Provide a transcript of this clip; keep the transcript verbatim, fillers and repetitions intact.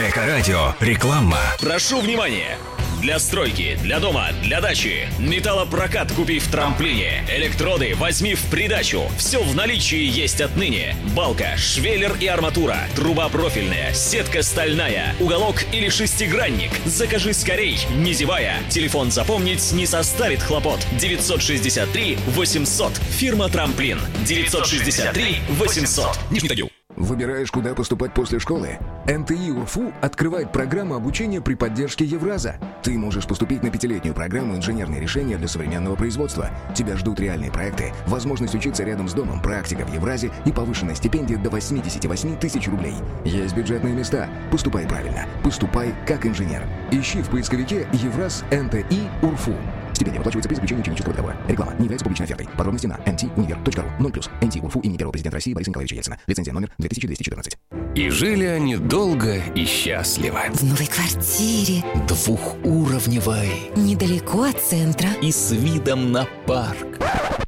Эко-радио. Реклама. Прошу внимания! Для стройки, для дома, для дачи. Металлопрокат купи в трамплине. Электроды возьми в придачу. Все в наличии есть отныне. Балка, швеллер и арматура. Труба профильная, сетка стальная. Уголок или шестигранник. Закажи скорей, не зевая. Телефон запомнить не составит хлопот. девятьсот шестьдесят три восемьсот. Фирма Трамплин. девятьсот шестьдесят три восемьсот. Нижний Тагил. Выбираешь, куда поступать после школы? эн тэ и УРФУ открывает программу обучения при поддержке Евраза. Ты можешь поступить на пятилетнюю программу «Инженерные решения для современного производства». Тебя ждут реальные проекты, возможность учиться рядом с домом, практика в Евразе и повышенная стипендия до восемьдесят восемь тысяч рублей. Есть бюджетные места. Поступай правильно. Поступай как инженер. Ищи в поисковике «Евраз эн тэ и УРФУ». Стипендия выплачивается при заключении ученического договора. Реклама не является публичной офертой. Подробности на эн ти универ точка ру. ноль плюс. эн тэ и УРФУ имени первого президента России Бориса Николаевича Ельцина. Лицензия номер две тысячи двести четырнадцать. И жили они долго и счастливо. В новой квартире. Двухуровневой. Недалеко от центра. И с видом на парк.